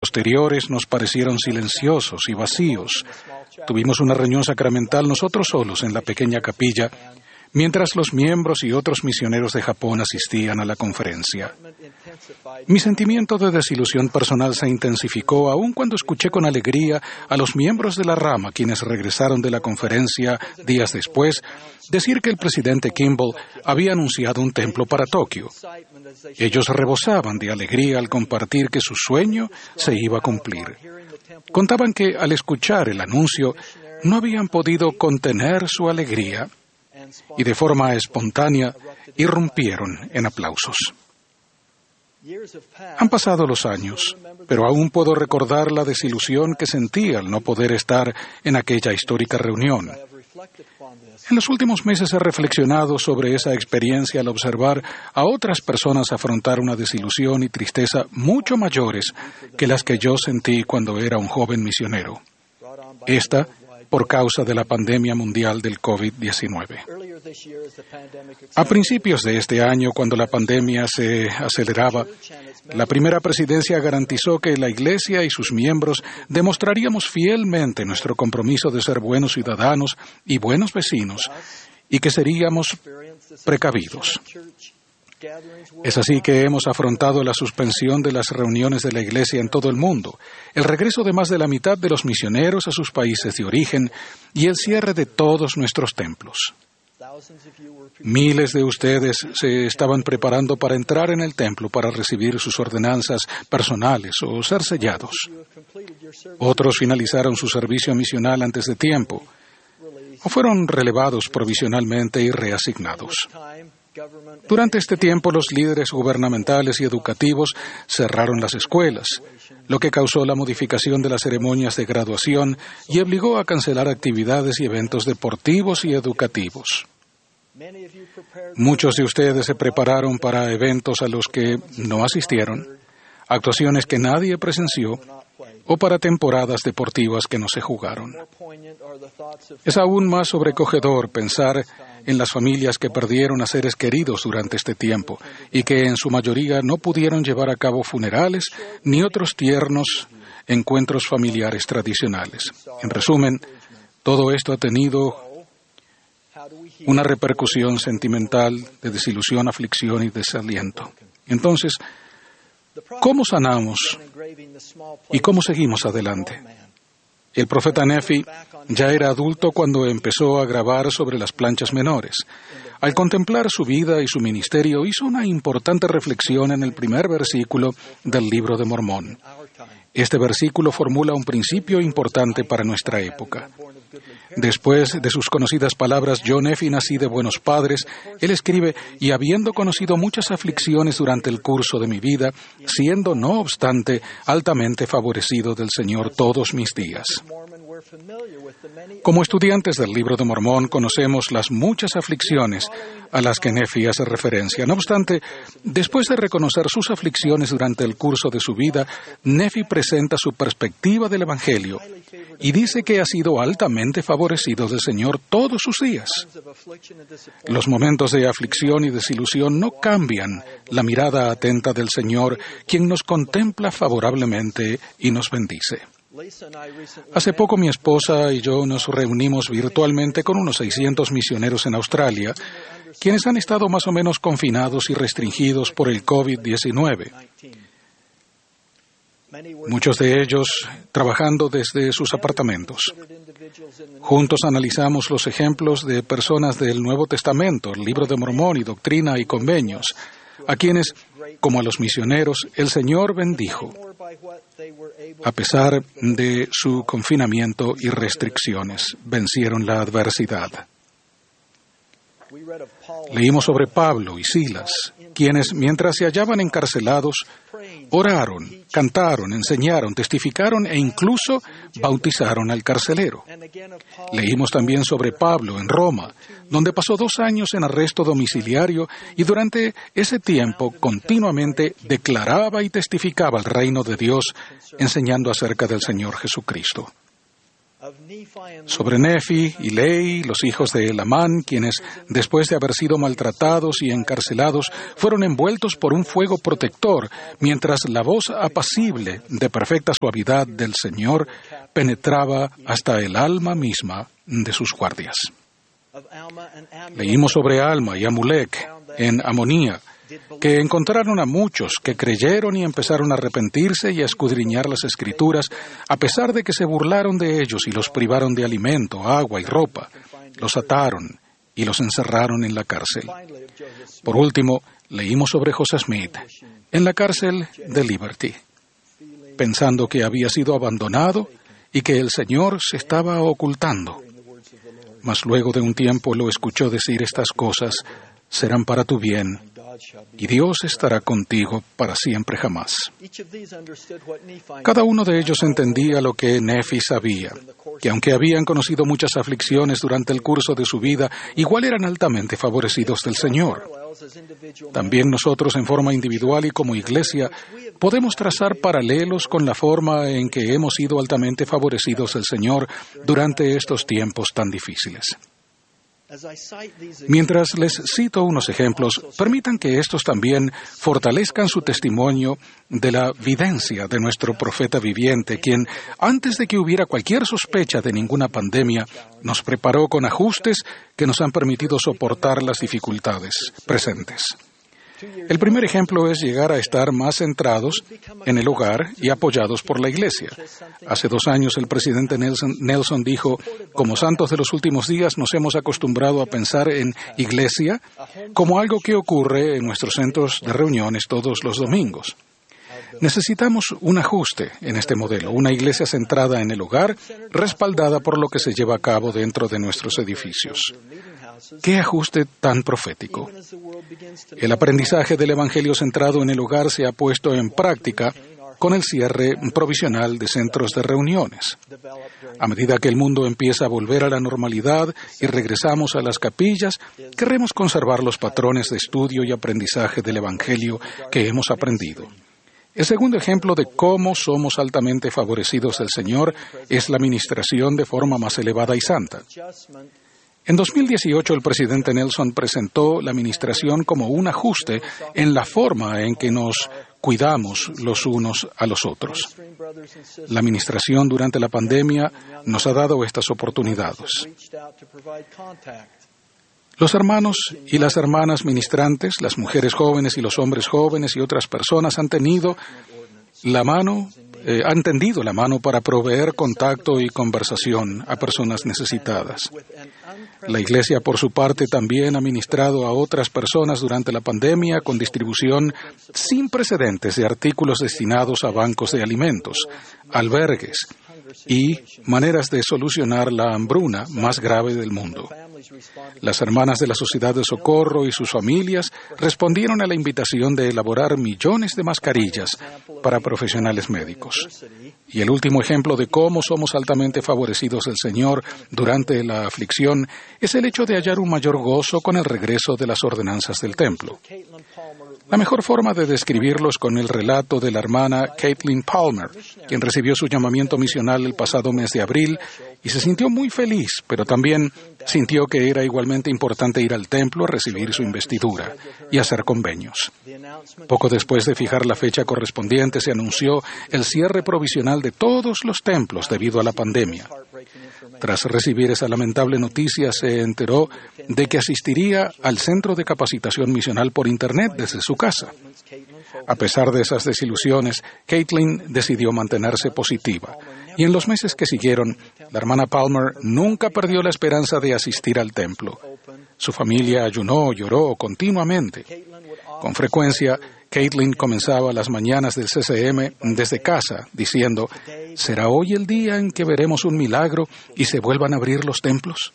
posteriores nos parecieron silenciosos y vacíos. Tuvimos una reunión sacramental nosotros solos en la pequeña capilla, mientras los miembros y otros misioneros de Japón asistían a la conferencia. Mi sentimiento de desilusión personal se intensificó aún cuando escuché con alegría a los miembros de la rama, quienes regresaron de la conferencia días después, decir que el presidente Kimball había anunciado un templo para Tokio. Ellos rebosaban de alegría al compartir que su sueño se iba a cumplir. Contaban que al escuchar el anuncio no habían podido contener su alegría y de forma espontánea irrumpieron en aplausos. Han pasado los años, pero aún puedo recordar la desilusión que sentí al no poder estar en aquella histórica reunión. En los últimos meses he reflexionado sobre esa experiencia al observar a otras personas afrontar una desilusión y tristeza mucho mayores que las que yo sentí cuando era un joven misionero. Esta por causa de la pandemia mundial del COVID-19. A principios de este año, cuando la pandemia se aceleraba, la primera presidencia garantizó que la Iglesia y sus miembros demostraríamos fielmente nuestro compromiso de ser buenos ciudadanos y buenos vecinos, y que seríamos precavidos. Es así que hemos afrontado la suspensión de las reuniones de la Iglesia en todo el mundo, el regreso de más de la mitad de los misioneros a sus países de origen y el cierre de todos nuestros templos. Miles de ustedes se estaban preparando para entrar en el templo para recibir sus ordenanzas personales o ser sellados. Otros finalizaron su servicio misional antes de tiempo o fueron relevados provisionalmente y reasignados. Durante este tiempo, los líderes gubernamentales y educativos cerraron las escuelas, lo que causó la modificación de las ceremonias de graduación y obligó a cancelar actividades y eventos deportivos y educativos. Muchos de ustedes se prepararon para eventos a los que no asistieron, actuaciones que nadie presenció, o para temporadas deportivas que no se jugaron. Es aún más sobrecogedor pensar en las familias que perdieron a seres queridos durante este tiempo y que en su mayoría no pudieron llevar a cabo funerales ni otros tiernos encuentros familiares tradicionales. En resumen, todo esto ha tenido una repercusión sentimental de desilusión, aflicción y desaliento. Entonces, ¿cómo sanamos y cómo seguimos adelante? El profeta Nefi ya era adulto cuando empezó a grabar sobre las planchas menores. Al contemplar su vida y su ministerio, hizo una importante reflexión en el primer versículo del Libro de Mormón. Este versículo formula un principio importante para nuestra época. Después de sus conocidas palabras, yo, Nefi, nací de buenos padres, él escribe, y habiendo conocido muchas aflicciones durante el curso de mi vida, siendo, no obstante, altamente favorecido del Señor todos mis días. Como estudiantes del Libro de Mormón, conocemos las muchas aflicciones a las que Nefi hace referencia. No obstante, después de reconocer sus aflicciones durante el curso de su vida, Nefi presenta su perspectiva del Evangelio y dice que ha sido altamente favorecido del Señor todos sus días. Los momentos de aflicción y desilusión no cambian la mirada atenta del Señor, quien nos contempla favorablemente y nos bendice. Hace poco mi esposa y yo nos reunimos virtualmente con unos 600 misioneros en Australia, quienes han estado más o menos confinados y restringidos por el COVID-19. Muchos de ellos trabajando desde sus apartamentos. Juntos analizamos los ejemplos de personas del Nuevo Testamento, el Libro de Mormón y Doctrina y Convenios, a quienes, como a los misioneros, el Señor bendijo, a pesar de su confinamiento y restricciones, vencieron la adversidad. Leímos sobre Pablo y Silas, quienes, mientras se hallaban encarcelados, oraron, cantaron, enseñaron, testificaron e incluso bautizaron al carcelero. Leímos también sobre Pablo en Roma, donde pasó 2 años en arresto domiciliario y durante ese tiempo continuamente declaraba y testificaba el reino de Dios, enseñando acerca del Señor Jesucristo. Sobre Nefi y Lei, los hijos de Elamán, quienes, después de haber sido maltratados y encarcelados, fueron envueltos por un fuego protector, mientras la voz apacible, de perfecta suavidad del Señor, penetraba hasta el alma misma de sus guardias. Leímos sobre Alma y Amulek en Amonía, que encontraron a muchos que creyeron y empezaron a arrepentirse y a escudriñar las Escrituras, a pesar de que se burlaron de ellos y los privaron de alimento, agua y ropa, los ataron y los encerraron en la cárcel. Por último, leímos sobre José Smith en la cárcel de Liberty, pensando que había sido abandonado y que el Señor se estaba ocultando. Mas luego de un tiempo lo escuchó decir estas cosas: serán para tu bien, y Dios estará contigo para siempre jamás. Cada uno de ellos entendía lo que Nefi sabía, que aunque habían conocido muchas aflicciones durante el curso de su vida, igual eran altamente favorecidos del Señor. También nosotros, en forma individual y como iglesia, podemos trazar paralelos con la forma en que hemos sido altamente favorecidos del Señor durante estos tiempos tan difíciles. Mientras les cito unos ejemplos, permitan que estos también fortalezcan su testimonio de la videncia de nuestro profeta viviente, quien, antes de que hubiera cualquier sospecha de ninguna pandemia, nos preparó con ajustes que nos han permitido soportar las dificultades presentes. El primer ejemplo es llegar a estar más centrados en el hogar y apoyados por la Iglesia. Hace 2 años el presidente Nelson dijo: como santos de los últimos días nos hemos acostumbrado a pensar en Iglesia como algo que ocurre en nuestros centros de reuniones todos los domingos. Necesitamos un ajuste en este modelo, una iglesia centrada en el hogar, respaldada por lo que se lleva a cabo dentro de nuestros edificios. ¡Qué ajuste tan profético! El aprendizaje del Evangelio centrado en el hogar se ha puesto en práctica con el cierre provisional de centros de reuniones. A medida que el mundo empieza a volver a la normalidad y regresamos a las capillas, queremos conservar los patrones de estudio y aprendizaje del Evangelio que hemos aprendido. El segundo ejemplo de cómo somos altamente favorecidos del Señor es la ministración de forma más elevada y santa. En 2018, el presidente Nelson presentó la ministración como un ajuste en la forma en que nos cuidamos los unos a los otros. La ministración durante la pandemia nos ha dado estas oportunidades. Los hermanos y las hermanas ministrantes, las mujeres jóvenes y los hombres jóvenes y otras personas han tendido la mano para proveer contacto y conversación a personas necesitadas. La Iglesia, por su parte, también ha ministrado a otras personas durante la pandemia con distribución sin precedentes de artículos destinados a bancos de alimentos, albergues y maneras de solucionar la hambruna más grave del mundo. Las hermanas de la Sociedad de Socorro y sus familias respondieron a la invitación de elaborar millones de mascarillas para profesionales médicos. Y el último ejemplo de cómo somos altamente favorecidos del Señor durante la aflicción es el hecho de hallar un mayor gozo con el regreso de las ordenanzas del templo. La mejor forma de describirlos con el relato de la hermana Caitlin Palmer, quien recibió su llamamiento misional el pasado mes de abril y se sintió muy feliz, pero también sintió que era igualmente importante ir al templo a recibir su investidura y hacer convenios. Poco después de fijar la fecha correspondiente, se anunció el cierre provisional de todos los templos debido a la pandemia. Tras recibir esa lamentable noticia, se enteró de que asistiría al centro de capacitación misional por Internet desde su casa. A pesar de esas desilusiones, Caitlin decidió mantenerse positiva. Y en los meses que siguieron, la hermana Palmer nunca perdió la esperanza de asistir al templo. Su familia ayunó, lloró continuamente. Con frecuencia, Caitlin comenzaba las mañanas del CCM desde casa, diciendo: ¿será hoy el día en que veremos un milagro y se vuelvan a abrir los templos?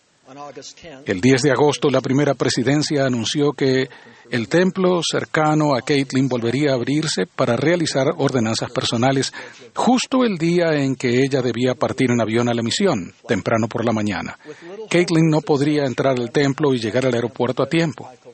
El 10 de agosto, la primera presidencia anunció que el templo cercano a Caitlin volvería a abrirse para realizar ordenanzas personales justo el día en que ella debía partir en avión a la misión, temprano por la mañana. Caitlin no podría entrar al templo y llegar al aeropuerto a tiempo.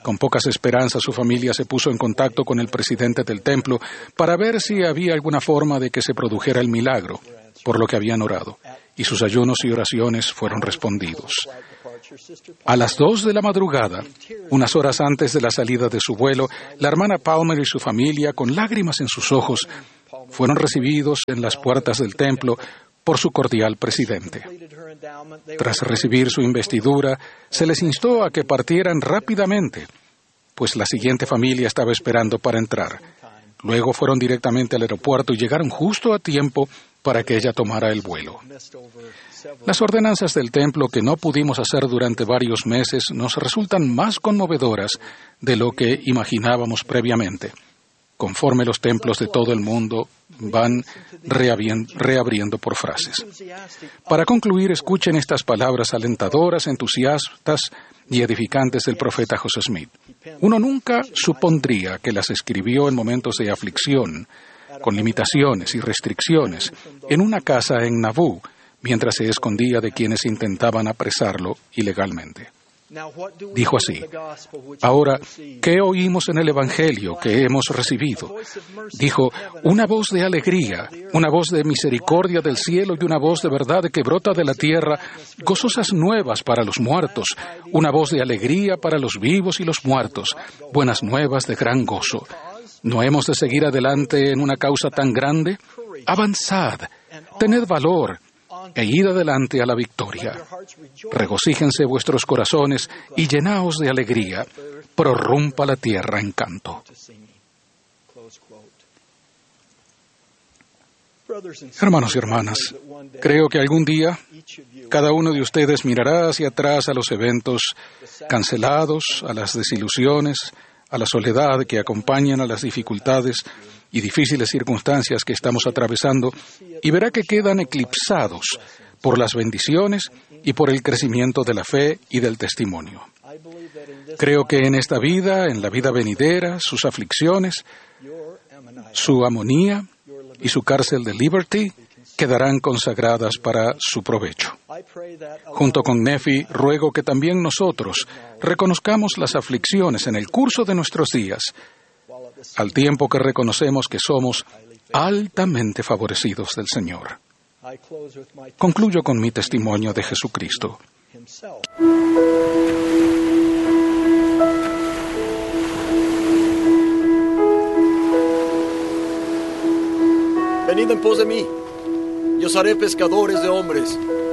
Con pocas esperanzas, su familia se puso en contacto con el presidente del templo para ver si había alguna forma de que se produjera el milagro, por lo que habían orado, y sus ayunos y oraciones fueron respondidos. A las 2 de la madrugada, unas horas antes de la salida de su vuelo, la hermana Palmer y su familia, con lágrimas en sus ojos, fueron recibidos en las puertas del templo por su cordial presidente. Tras recibir su investidura, se les instó a que partieran rápidamente, pues la siguiente familia estaba esperando para entrar. Luego fueron directamente al aeropuerto y llegaron justo a tiempo para que ella tomara el vuelo. Las ordenanzas del templo que no pudimos hacer durante varios meses nos resultan más conmovedoras de lo que imaginábamos previamente, conforme los templos de todo el mundo van reabriendo por fases. Para concluir, escuchen estas palabras alentadoras, entusiastas y edificantes del profeta José Smith. Uno nunca supondría que las escribió en momentos de aflicción, con limitaciones y restricciones, en una casa en Nauvoo, mientras se escondía de quienes intentaban apresarlo ilegalmente. Dijo así: ahora, ¿qué oímos en el Evangelio que hemos recibido? Dijo: una voz de alegría, una voz de misericordia del cielo y una voz de verdad que brota de la tierra, gozosas nuevas para los muertos, una voz de alegría para los vivos y los muertos, buenas nuevas de gran gozo. ¿No hemos de seguir adelante en una causa tan grande? Avanzad, tened valor, e id adelante a la victoria. Regocíjense vuestros corazones y llenaos de alegría. Prorrumpa la tierra en canto. Hermanos y hermanas, creo que algún día cada uno de ustedes mirará hacia atrás a los eventos cancelados, a las desilusiones, a la soledad que acompañan a las dificultades y difíciles circunstancias que estamos atravesando, y verá que quedan eclipsados por las bendiciones y por el crecimiento de la fe y del testimonio. Creo que en esta vida, en la vida venidera, sus aflicciones, su amonía y su cárcel de Liberty quedarán consagradas para su provecho. Junto con Nefi, ruego que también nosotros reconozcamos las aflicciones en el curso de nuestros días, al tiempo que reconocemos que somos altamente favorecidos del Señor. Concluyo con mi testimonio de Jesucristo. Venid en pos de mí, y os haré pescadores de hombres.